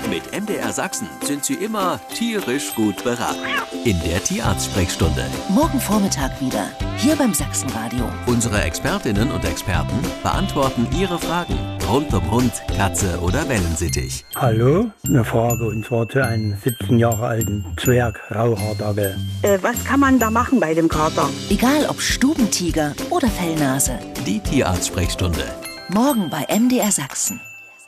Mit MDR Sachsen sind Sie immer tierisch gut beraten. In der Tierarzt-Sprechstunde. Morgen Vormittag wieder, hier beim Sachsenradio. Unsere Expertinnen und Experten beantworten Ihre Fragen rund um Hund, Katze oder Wellensittich. Hallo, eine Frage und zwar zu einem 17 Jahre alten Zwerg-Rauhaardackel. Was kann man da machen bei dem Kater? Egal ob Stubentiger oder Fellnase. Die Tierarzt-Sprechstunde. Morgen bei MDR Sachsen.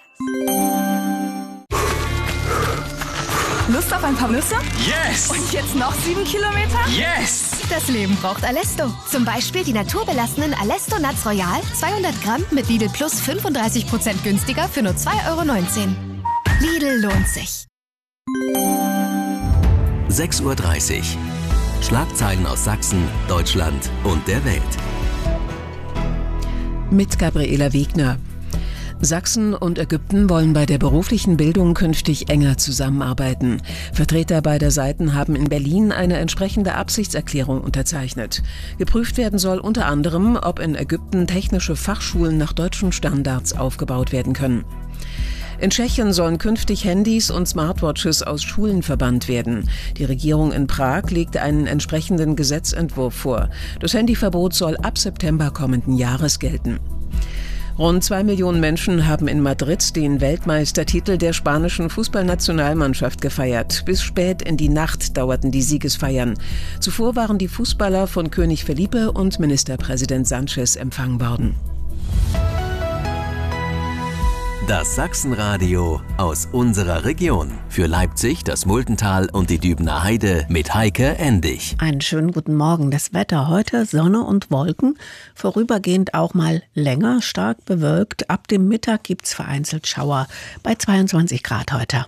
Lust auf ein paar Nüsse? Yes! Und jetzt noch 7 Kilometer? Yes! Das Leben braucht Alesto. Zum Beispiel die naturbelassenen Alesto Nuts Royal, 200 Gramm mit Lidl Plus 35% günstiger für nur 2,19 €. Lidl lohnt sich. 6:30 Uhr. Schlagzeilen aus Sachsen, Deutschland und der Welt. Mit Gabriela Wegner. Sachsen und Ägypten wollen bei der beruflichen Bildung künftig enger zusammenarbeiten. Vertreter beider Seiten haben in Berlin eine entsprechende Absichtserklärung unterzeichnet. Geprüft werden soll unter anderem, ob in Ägypten technische Fachschulen nach deutschen Standards aufgebaut werden können. In Tschechien sollen künftig Handys und Smartwatches aus Schulen verbannt werden. Die Regierung in Prag legt einen entsprechenden Gesetzentwurf vor. Das Handyverbot soll ab September kommenden Jahres gelten. Rund 2 Millionen Menschen haben in Madrid den Weltmeistertitel der spanischen Fußballnationalmannschaft gefeiert. Bis spät in die Nacht dauerten die Siegesfeiern. Zuvor waren die Fußballer von König Felipe und Ministerpräsident Sánchez empfangen worden. Das Sachsenradio aus unserer Region. Für Leipzig, das Muldental und die Dübener Heide mit Heike Endig. Einen schönen guten Morgen. Das Wetter heute Sonne und Wolken, vorübergehend auch mal länger stark bewölkt. Ab dem Mittag gibt's vereinzelt Schauer bei 22 Grad heute.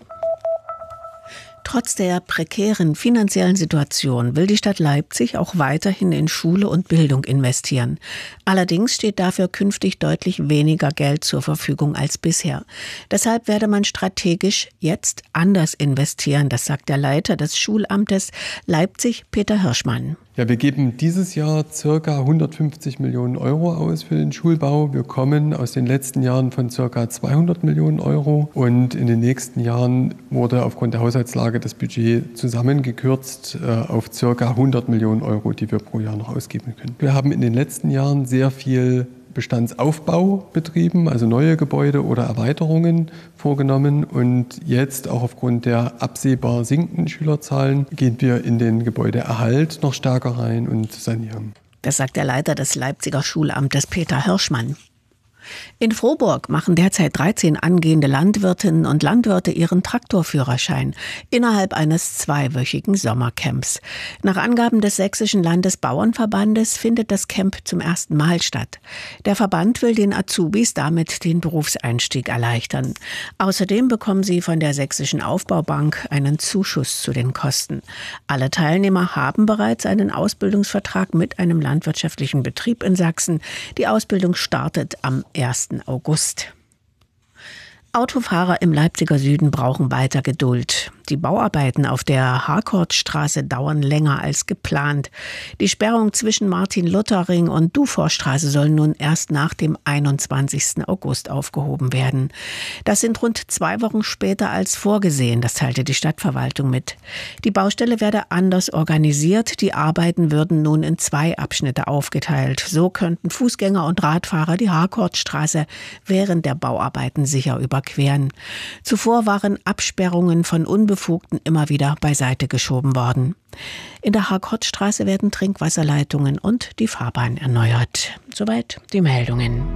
Trotz der prekären finanziellen Situation will die Stadt Leipzig auch weiterhin in Schule und Bildung investieren. Allerdings steht dafür künftig deutlich weniger Geld zur Verfügung als bisher. Deshalb werde man strategisch jetzt anders investieren, das sagt der Leiter des Schulamtes Leipzig, Peter Hirschmann. Ja, wir geben dieses Jahr ca. 150 Millionen Euro aus für den Schulbau. Wir kommen aus den letzten Jahren von ca. 200 Millionen Euro. Und in den nächsten Jahren wurde aufgrund der Haushaltslage das Budget zusammengekürzt auf ca. 100 Millionen Euro, die wir pro Jahr noch ausgeben können. Wir haben in den letzten Jahren sehr viel Bestandsaufbau betrieben, also neue Gebäude oder Erweiterungen vorgenommen. Und jetzt, auch aufgrund der absehbar sinkenden Schülerzahlen, gehen wir in den Gebäudeerhalt noch stärker rein und sanieren. Das sagt der Leiter des Leipziger Schulamtes, Peter Hirschmann. In Frohburg machen derzeit 13 angehende Landwirtinnen und Landwirte ihren Traktorführerschein innerhalb eines 2-wöchigen Sommercamps. Nach Angaben des Sächsischen Landesbauernverbandes findet das Camp zum ersten Mal statt. Der Verband will den Azubis damit den Berufseinstieg erleichtern. Außerdem bekommen sie von der Sächsischen Aufbaubank einen Zuschuss zu den Kosten. Alle Teilnehmer haben bereits einen Ausbildungsvertrag mit einem landwirtschaftlichen Betrieb in Sachsen. Die Ausbildung startet am 1. August. Autofahrer im Leipziger Süden brauchen weiter Geduld. Die Bauarbeiten auf der Harkortstraße dauern länger als geplant. Die Sperrung zwischen Martin-Luther-Ring und Duforstraße soll nun erst nach dem 21. August aufgehoben werden. Das sind rund 2 Wochen später als vorgesehen, das teilte die Stadtverwaltung mit. Die Baustelle werde anders organisiert. Die Arbeiten würden nun in 2 Abschnitte aufgeteilt. So könnten Fußgänger und Radfahrer die Harkortstraße während der Bauarbeiten sicher überqueren. Zuvor waren Absperrungen von Unbefugten immer wieder beiseite geschoben worden. In der Harkortstraße werden Trinkwasserleitungen und die Fahrbahn erneuert. Soweit die Meldungen.